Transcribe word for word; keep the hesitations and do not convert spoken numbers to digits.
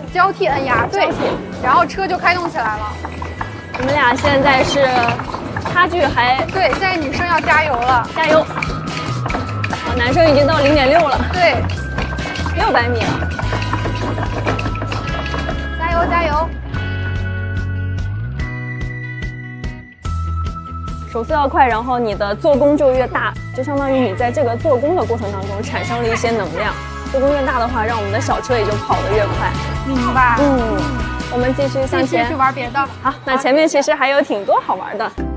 交替按压，对，然后车就开动起来了。 我们俩现在是差距还对，现在女生要加油了， 加油！啊，男生已经到零点六了， 对， 六百米了， 加油加油！ 手速要快，然后你的做功就越大，就相当于你在这个做功的过程当中产生了一些能量。做功越大的话，让我们的小车也就跑得越快。 明白。 嗯，我们继续向前继续去玩别的。 好，那前面其实还有挺多好玩的。